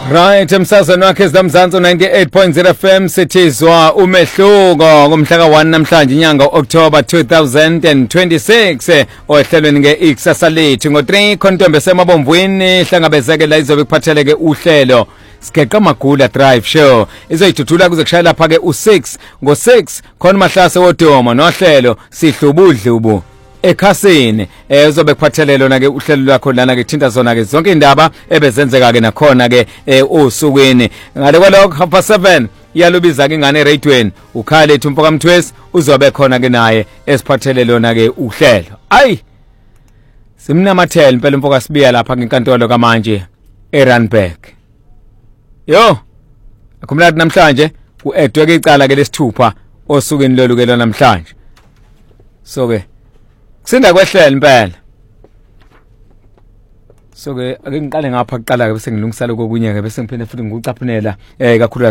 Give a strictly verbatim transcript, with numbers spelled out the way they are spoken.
Right, emsazweni wakhe Zamzansi ninety-eight point zero F M sithizwa umehluko ngomhla ka one namhlanje inyanga October two thousand twenty-six ohlelweni ngeIkusasa lethu ngo three Khontombe semabomvweni hlangabezeke la izobe kuphatheleke uhlelo Sigeqa Magula Drive Show izoyithuthula kuze kushaya lapha ke u six ngo six khona Mahlase woDoma nohlelo sihlubudlubu ekhasini eh uzobe kuphathelele lona ke uhlelo lwakho lana ke thinta zona ke zonke indaba ebezenzeka ke nakhona ke usukwini ngale kwalokho half past seven iyalubiza ke ingane radioweni ukhale ethu Mpoka Mthwesi uzobe khona ke naye esiphathelele lona ke uhlelo ayi simnamathela impela Mpoka sibiya lapha ngenkantolo kamanje eRandburg yo akhumulathi namhlanje uedwe ke icala ke lesithupha osukwini lolu ke lona namhlanje so ke Sinda kwehlela impela. So ke ake ngiqale ngapha kuqala ke bese ngilungisala kokunye ke bese ngiphinde futhi ngikucaphunela eh kakhulu